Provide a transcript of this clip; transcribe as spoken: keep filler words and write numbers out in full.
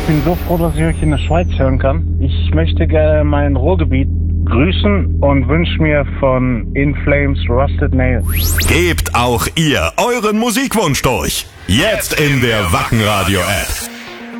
Ich bin so froh, dass ich euch in der Schweiz hören kann. Ich möchte gerne mein Ruhrgebiet grüßen und wünsche mir von In Flames Rusted Nails. Gebt auch ihr euren Musikwunsch durch. Jetzt in der Wacken Radio App.